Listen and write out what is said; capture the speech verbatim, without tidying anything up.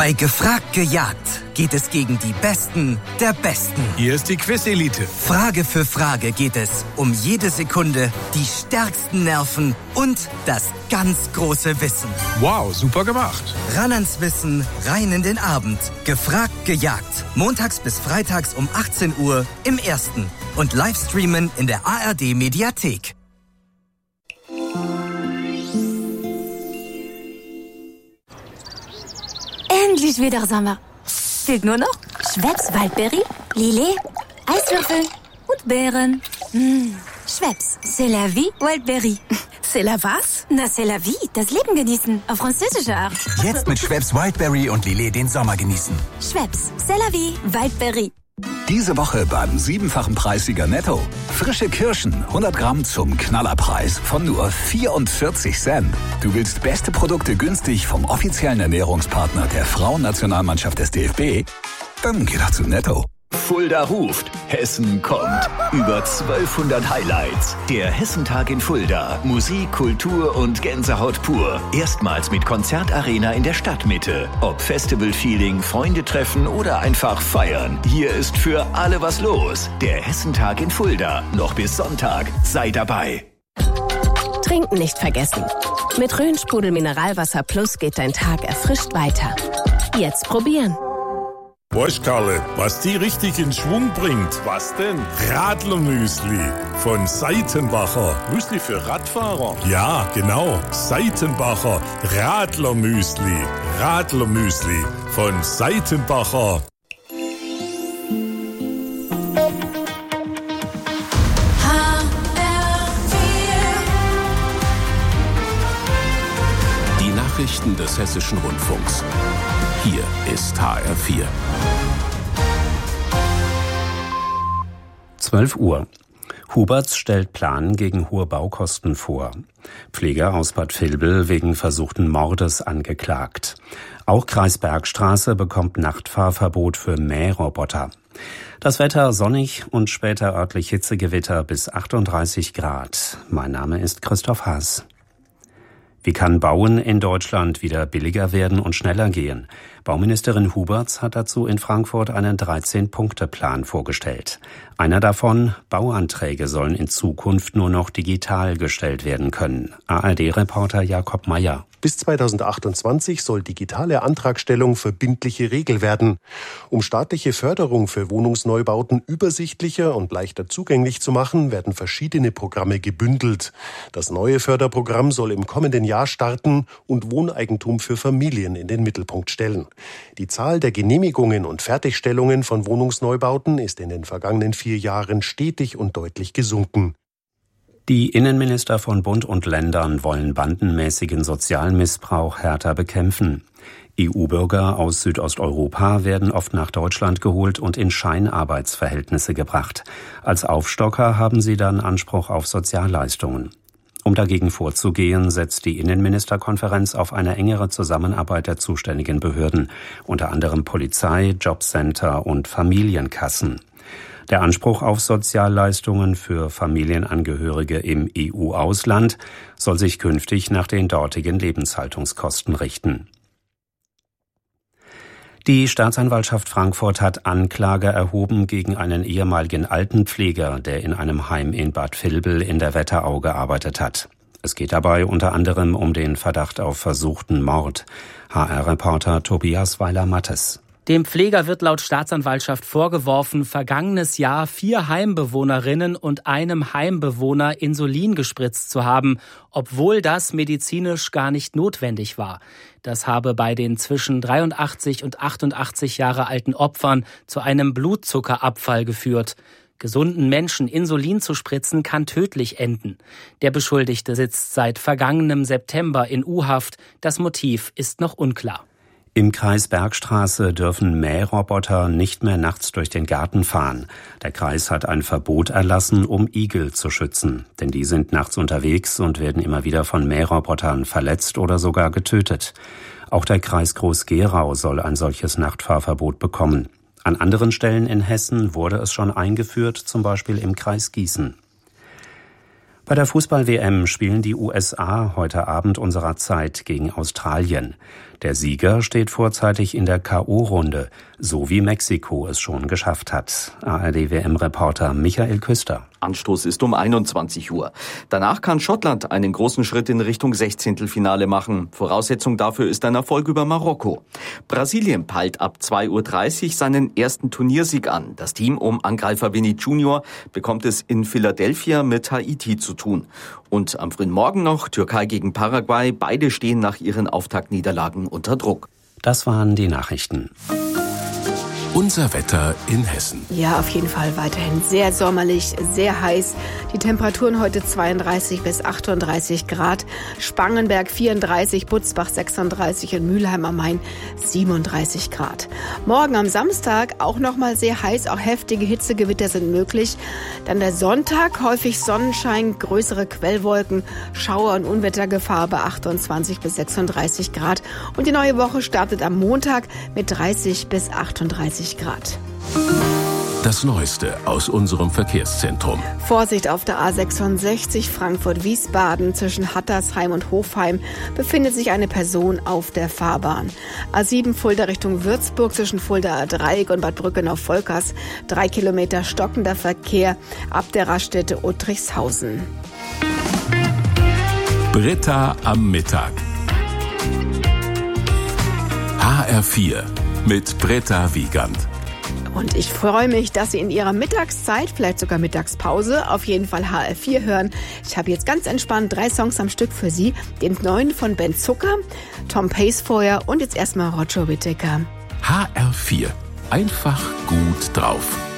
Bei Gefragt gejagt geht es gegen die Besten der Besten. Hier ist die Quiz-Elite. Frage für Frage geht es um jede Sekunde, die stärksten Nerven und das ganz große Wissen. Wow, super gemacht. Ran ans Wissen, rein in den Abend. Gefragt gejagt. Montags bis freitags um achtzehn Uhr im Ersten. Und Livestreamen in der A R D-Mediathek. Endlich wieder Sommer. Fehlt nur noch Schweppes Waldberry, Lillet, Eiswürfel und Beeren. Mmh. Schweppes, c'est la vie, Waldberry. C'est la was? Na, c'est la vie, das Leben genießen, auf französische Art. Jetzt mit Schweppes Wildberry und Lillet den Sommer genießen. Schweppes, c'est la vie, Waldberry. Diese Woche beim siebenfachen Preissieger Netto. Frische Kirschen, hundert Gramm zum Knallerpreis von nur vierundvierzig Cent. Du willst beste Produkte günstig vom offiziellen Ernährungspartner der Frauennationalmannschaft des D F B? Dann geh doch zu Netto. Fulda ruft, Hessen kommt. Über zwölfhundert Highlights. Der Hessentag in Fulda. Musik, Kultur und Gänsehaut pur. Erstmals mit Konzertarena in der Stadtmitte. Ob Festival-Feeling, Freunde treffen oder einfach feiern. Hier ist für alle was los. Der Hessentag in Fulda. Noch bis Sonntag. Sei dabei. Trinken nicht vergessen. Mit Rhön-Sprudel Mineralwasser Plus geht dein Tag erfrischt weiter. Jetzt probieren. Weißt, Karle, was die richtig in Schwung bringt? Was denn? Radlermüsli von Seitenbacher. Müsli für Radfahrer? Ja, genau. Seitenbacher Radlermüsli. Radlermüsli von Seitenbacher. Die Nachrichten des Hessischen Rundfunks. Hier ist H R vier. zwölf Uhr. Huberts stellt Plan gegen hohe Baukosten vor. Pfleger aus Bad Vilbel wegen versuchten Mordes angeklagt. Auch Kreis Bergstraße bekommt Nachtfahrverbot für Mähroboter. Das Wetter sonnig und später örtlich Hitzegewitter bis achtunddreißig Grad. Mein Name ist Christoph Haas. Wie kann Bauen in Deutschland wieder billiger werden und schneller gehen? Bauministerin Huberts hat dazu in Frankfurt einen dreizehn-Punkte-Plan vorgestellt. Einer davon: Bauanträge sollen in Zukunft nur noch digital gestellt werden können. A R D-Reporter Jakob Meyer. Bis zweitausendachtundzwanzig soll digitale Antragstellung verbindliche Regel werden. Um staatliche Förderung für Wohnungsneubauten übersichtlicher und leichter zugänglich zu machen, werden verschiedene Programme gebündelt. Das neue Förderprogramm soll im kommenden Jahr starten und Wohneigentum für Familien in den Mittelpunkt stellen. Die Zahl der Genehmigungen und Fertigstellungen von Wohnungsneubauten ist in den vergangenen vier Jahren stetig und deutlich gesunken. Die Innenminister von Bund und Ländern wollen bandenmäßigen Sozialmissbrauch härter bekämpfen. E U-Bürger aus Südosteuropa werden oft nach Deutschland geholt und in Scheinarbeitsverhältnisse gebracht. Als Aufstocker haben sie dann Anspruch auf Sozialleistungen. Um dagegen vorzugehen, setzt die Innenministerkonferenz auf eine engere Zusammenarbeit der zuständigen Behörden, unter anderem Polizei, Jobcenter und Familienkassen. Der Anspruch auf Sozialleistungen für Familienangehörige im E U-Ausland soll sich künftig nach den dortigen Lebenshaltungskosten richten. Die Staatsanwaltschaft Frankfurt hat Anklage erhoben gegen einen ehemaligen Altenpfleger, der in einem Heim in Bad Vilbel in der Wetterau gearbeitet hat. Es geht dabei unter anderem um den Verdacht auf versuchten Mord. H R-Reporter Tobias Weiler-Mattes. Dem Pfleger wird laut Staatsanwaltschaft vorgeworfen, vergangenes Jahr vier Heimbewohnerinnen und einem Heimbewohner Insulin gespritzt zu haben, obwohl das medizinisch gar nicht notwendig war. Das habe bei den zwischen dreiundachtzig und achtundachtzig Jahre alten Opfern zu einem Blutzuckerabfall geführt. Gesunden Menschen Insulin zu spritzen kann tödlich enden. Der Beschuldigte sitzt seit vergangenem September in U-Haft. Das Motiv ist noch unklar. Im Kreis Bergstraße dürfen Mähroboter nicht mehr nachts durch den Garten fahren. Der Kreis hat ein Verbot erlassen, um Igel zu schützen. Denn die sind nachts unterwegs und werden immer wieder von Mährobotern verletzt oder sogar getötet. Auch der Kreis Groß-Gerau soll ein solches Nachtfahrverbot bekommen. An anderen Stellen in Hessen wurde es schon eingeführt, zum Beispiel im Kreis Gießen. Bei der Fußball-W M spielen die U S A heute Abend unserer Zeit gegen Australien. Der Sieger steht vorzeitig in der K O-Runde, so wie Mexiko es schon geschafft hat. A R D-W M-Reporter Michael Küster. Anstoß ist um einundzwanzig Uhr. Danach kann Schottland einen großen Schritt in Richtung Sechzehntelfinale machen. Voraussetzung dafür ist ein Erfolg über Marokko. Brasilien peilt ab zwei Uhr dreißig seinen ersten Turniersieg an. Das Team um Angreifer Vini Junior bekommt es in Philadelphia mit Haiti zu tun. Und am frühen Morgen noch Türkei gegen Paraguay. Beide stehen nach ihren Auftaktniederlagen unter Druck. Das waren die Nachrichten. Unser Wetter in Hessen. Ja, auf jeden Fall weiterhin sehr sommerlich, sehr heiß. Die Temperaturen heute zweiunddreißig bis achtunddreißig Grad. Spangenberg vierunddreißig, Butzbach sechsunddreißig und Mülheim am Main siebenunddreißig Grad. Morgen am Samstag auch nochmal sehr heiß, auch heftige Hitzegewitter sind möglich. Dann der Sonntag, häufig Sonnenschein, größere Quellwolken, Schauer- und Unwettergefahr bei achtundzwanzig bis sechsunddreißig Grad. Und die neue Woche startet am Montag mit dreißig bis achtunddreißig Grad. Das Neueste aus unserem Verkehrszentrum. Vorsicht auf der A sechsundsechzig Frankfurt-Wiesbaden. Zwischen Hattersheim und Hofheim befindet sich eine Person auf der Fahrbahn. A sieben Fulda Richtung Würzburg zwischen Fuldaer Dreieck und Bad Brückenau-Volkers. Drei Kilometer stockender Verkehr ab der Raststätte Uttrichshausen. Britta am Mittag. H R vier mit Britta Wiegand. Und ich freue mich, dass Sie in Ihrer Mittagszeit, vielleicht sogar Mittagspause, auf jeden Fall H R vier hören. Ich habe jetzt ganz entspannt drei Songs am Stück für Sie. Den neuen von Ben Zucker, Tom Pacefeuer und jetzt erstmal Roger Whittaker. H R vier. Einfach gut drauf.